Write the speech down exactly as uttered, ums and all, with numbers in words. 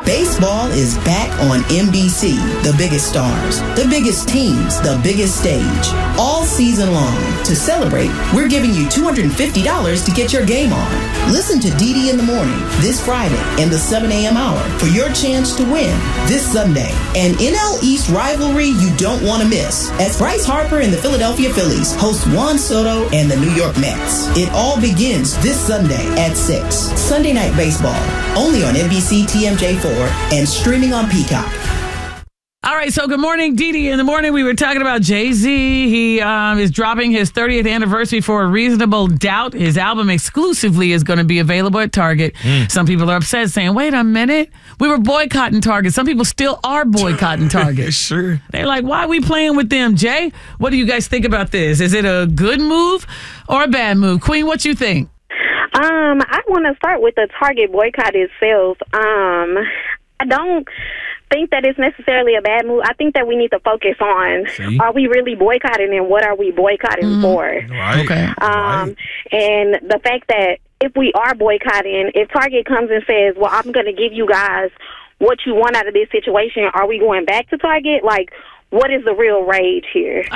Baseball is back on N B C. The biggest stars, the biggest teams, the biggest stage. All season long. To celebrate, we're giving you two hundred fifty dollars to get your game on. Listen to Dee Dee in the Morning this Friday in the seven a.m. hour for your chance to win this Sunday. An N L East rivalry you don't want to miss, as Bryce Harper and the Philadelphia Phillies host Juan Soto and the New York Mets. It all begins this Sunday at six. Sunday Night Baseball, only on N B C T M J four and streaming on Peacock. All right, so good morning, Dee Dee. In the morning, we were talking about Jay-Z. He um, is dropping his thirtieth anniversary for A Reasonable Doubt. His album exclusively is going to be available at Target. Mm. Some people are upset, saying, wait a minute, we were boycotting Target. Some people still are boycotting Target. Sure. They're like, why are we playing with them, Jay? What do you guys think about this? Is it a good move or a bad move? Queen, what you think? Um, I want to start with the Target boycott itself. Um, I don't think that it's necessarily a bad move. I think that we need to focus on, See? are we really boycotting and what are we boycotting mm-hmm. for? Right. Okay. Um, right. And the fact that if we are boycotting, if Target comes and says, well, I'm going to give you guys what you want out of this situation, are we going back to Target? Like, what is the real rage here?